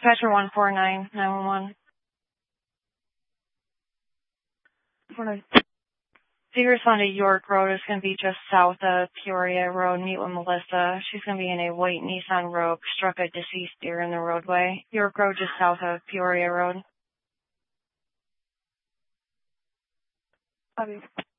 Dispatcher 149, 911. 49. So you respond to York Road. It's going to be just south of Peoria Road. Meet with Melissa. She's going to be in a white Nissan Rogue. Struck a deceased deer in the roadway. York Road just south of Peoria Road. Copy.